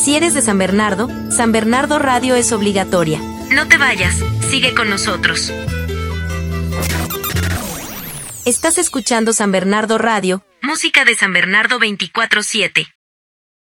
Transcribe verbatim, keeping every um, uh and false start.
Si eres de San Bernardo, San Bernardo Radio es obligatoria. No te vayas, sigue con nosotros. Estás escuchando San Bernardo Radio, música de San Bernardo veinticuatro siete.